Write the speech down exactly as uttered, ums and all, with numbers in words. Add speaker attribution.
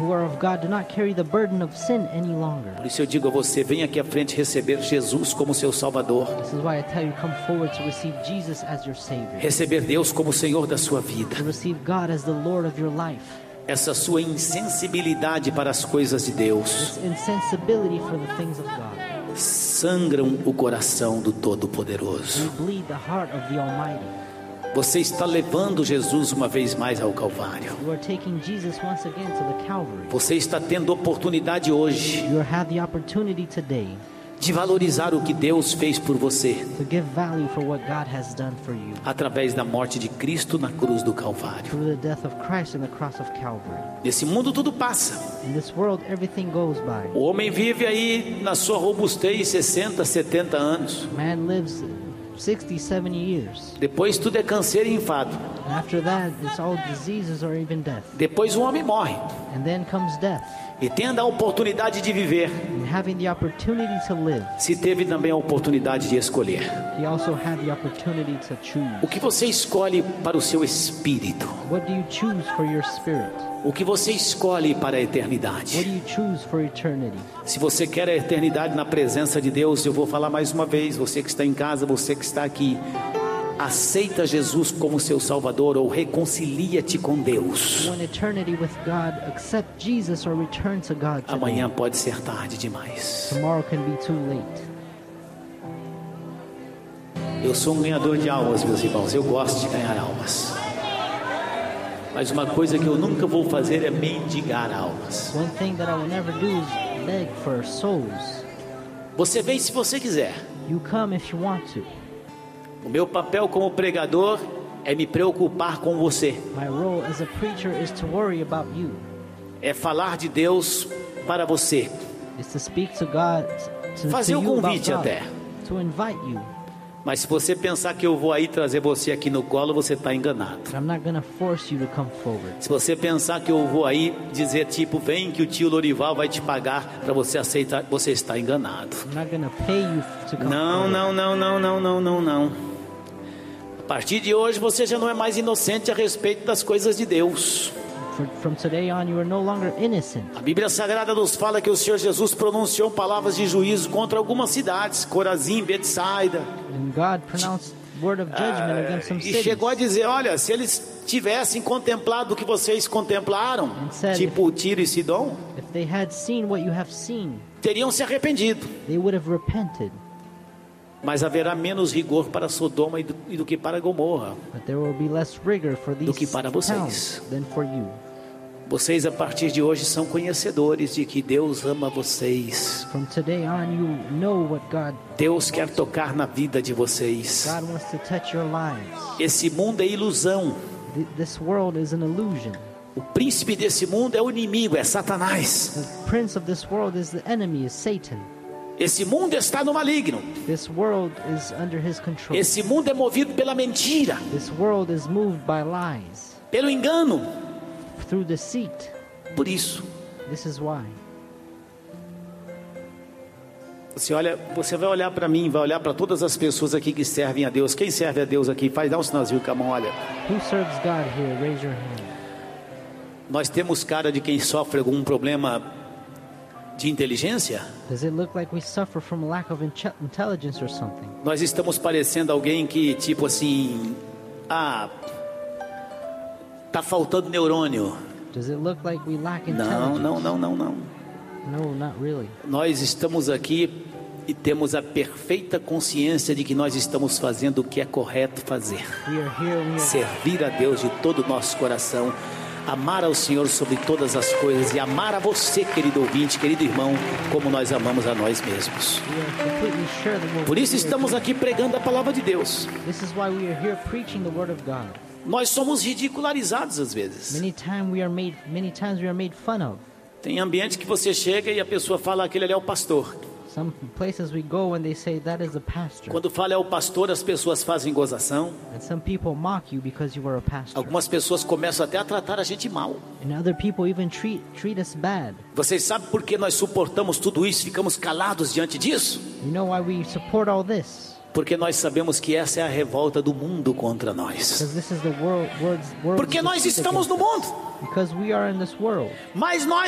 Speaker 1: who are of God do not carry the burden of sin any longer.
Speaker 2: Por isso eu digo a você, venha aqui à frente receber Jesus como seu Salvador.
Speaker 1: This is why I tell you, come forward to receive Jesus as your Savior.
Speaker 2: Receber Deus como Senhor da sua vida.
Speaker 1: To receive God as the Lord of your life.
Speaker 2: Essa sua insensibilidade para as coisas de Deus.
Speaker 1: This insensibility for the things of God.
Speaker 2: Sangram o coração do Todo-Poderoso.
Speaker 1: You bleed the heart of the Almighty.
Speaker 2: Você está levando Jesus uma vez mais ao Calvário.
Speaker 1: You are taking Jesus once again to the Calvary.
Speaker 2: Você está tendo oportunidade hoje
Speaker 1: You have the opportunity today
Speaker 2: de valorizar o que Deus fez por você
Speaker 1: to give value for what God has done for you
Speaker 2: através da morte de Cristo na cruz do Calvário.
Speaker 1: through the death of Christ on the cross of Calvary.
Speaker 2: Nesse mundo tudo passa.
Speaker 1: In this world, everything goes by.
Speaker 2: O homem vive aí na sua robustez sessenta, setenta anos.
Speaker 1: Man lives sixty, seventy years.
Speaker 2: Depois tudo é câncer e enfado.
Speaker 1: And after that, it's all diseases or even death.
Speaker 2: Depois o homem morre.
Speaker 1: And then comes death.
Speaker 2: E tendo a oportunidade de viver,
Speaker 1: And having the opportunity to live,
Speaker 2: se teve também a oportunidade de escolher.
Speaker 1: he also had the opportunity to choose.
Speaker 2: O que você escolhe para o seu espírito?
Speaker 1: What do you choose for your spirit?
Speaker 2: O que você escolhe para a
Speaker 1: What do
Speaker 2: eternidade?
Speaker 1: you choose for eternity?
Speaker 2: Se você quer a eternidade na presença de Deus, eu vou falar mais uma vez, você que está em casa, você que está aqui, aceita Jesus como seu Salvador ou reconcilia-te com Deus.
Speaker 1: You want eternity with God, accept Jesus or return to God today.
Speaker 2: Amanhã pode ser tarde demais.
Speaker 1: Tomorrow can be too late.
Speaker 2: Eu sou um ganhador de almas, meus irmãos, eu gosto de ganhar almas. Mas uma coisa que eu nunca vou fazer é mendigar almas.
Speaker 1: One thing that I will never do is beg for souls.
Speaker 2: Você vem se você quiser.
Speaker 1: You come if you want to.
Speaker 2: O meu papel como pregador é me preocupar com você.
Speaker 1: My role as a preacher is to worry about you.
Speaker 2: É falar de Deus para você.
Speaker 1: Is to speak to God, to,
Speaker 2: Fazer
Speaker 1: to
Speaker 2: um
Speaker 1: you about
Speaker 2: convite
Speaker 1: God,
Speaker 2: até.
Speaker 1: to invite you.
Speaker 2: Mas se você pensar que eu vou aí trazer você aqui no colo, você está enganado.
Speaker 1: But I'm not going to force you to come forward.
Speaker 2: Se você pensar que eu vou aí dizer tipo, vem que o tio Lorival vai te pagar para você aceitar, você está enganado.
Speaker 1: I'm not going to pay you to come
Speaker 2: Não,
Speaker 1: forward.
Speaker 2: não, não, não, não, não, não, não. A partir de hoje você já não é mais inocente a respeito das coisas de Deus.
Speaker 1: For, from today on, you are no longer innocent.
Speaker 2: A Bíblia Sagrada nos fala que o Senhor Jesus pronunciou palavras de juízo contra algumas cidades, Corazim, Betsaida.
Speaker 1: And God pronounced word of judgment against some
Speaker 2: E
Speaker 1: cities.
Speaker 2: chegou a dizer, olha, se eles tivessem contemplado o que vocês contemplaram,
Speaker 1: said,
Speaker 2: tipo Tiro e Sidom,
Speaker 1: If they had seen what you have seen,
Speaker 2: teriam se arrependido.
Speaker 1: they would have repented.
Speaker 2: Mas haverá menos rigor para Sodoma e do, e do que para Gomorra.
Speaker 1: But there will be less rigor for these
Speaker 2: que para vocês.
Speaker 1: towns than for you.
Speaker 2: Vocês a partir de hoje são conhecedores de que Deus ama vocês.
Speaker 1: From today on, you know what God
Speaker 2: Deus quer tocar na vida de vocês.
Speaker 1: God wants to touch your lives.
Speaker 2: Esse mundo é ilusão.
Speaker 1: Th- This world is an illusion.
Speaker 2: O príncipe desse mundo é o inimigo, é Satanás.
Speaker 1: The prince of this world is the enemy, is Satan.
Speaker 2: Esse mundo está no maligno.
Speaker 1: This world is under his control.
Speaker 2: Esse mundo é movido pela mentira,
Speaker 1: This world is moved by lies,
Speaker 2: pelo engano.
Speaker 1: through deceit.
Speaker 2: Por isso,
Speaker 1: This is why.
Speaker 2: você olha, você vai olhar para mim, vai olhar para todas as pessoas aqui que servem a Deus. Quem serve a Deus aqui? Faz, dá um sinalzinho com a mão, olha.
Speaker 1: Who serves God here? Raise your hand.
Speaker 2: Nós temos cara de quem sofre algum problema de inteligência?
Speaker 1: Does it look like we suffer from lack of inche- intelligence or something?
Speaker 2: Nós estamos parecendo alguém que, tipo assim, ah, tá faltando neurônio.
Speaker 1: Does it look like we lack
Speaker 2: Não,
Speaker 1: intelligence?
Speaker 2: não, não, não, não.
Speaker 1: No, not really.
Speaker 2: Nós estamos aqui e temos a perfeita consciência de que nós estamos fazendo o que é correto fazer.
Speaker 1: We are here. We are
Speaker 2: Servir a Deus de todo o nosso coração, amar ao Senhor sobre todas as coisas e amar a você, querido ouvinte, querido irmão, como nós amamos a nós mesmos.
Speaker 1: We are completely sure that what
Speaker 2: Por isso
Speaker 1: we are
Speaker 2: estamos
Speaker 1: doing-
Speaker 2: aqui pregando a palavra de Deus.
Speaker 1: This is why we are here preaching the word of God.
Speaker 2: Nós somos ridicularizados às vezes.
Speaker 1: Many times we are made. Many times we are made fun of.
Speaker 2: Tem ambiente que você chega e a pessoa fala, aquele ali é o pastor.
Speaker 1: Some places we go and they say that is the pastor.
Speaker 2: Quando fala é o pastor, as pessoas fazem gozação.
Speaker 1: And some people mock you because you are a pastor.
Speaker 2: Algumas pessoas começam até a tratar a gente mal.
Speaker 1: And other people even treat treat us bad.
Speaker 2: Vocês sabem por que nós suportamos tudo isso, ficamos calados diante disso?
Speaker 1: You know why we support all this?
Speaker 2: Porque nós sabemos que essa é a revolta do mundo contra nós.
Speaker 1: Because this is the world, world's, world's
Speaker 2: Porque nós
Speaker 1: defeat
Speaker 2: estamos no
Speaker 1: against
Speaker 2: mundo,
Speaker 1: us. Because we are in this world.
Speaker 2: mas nós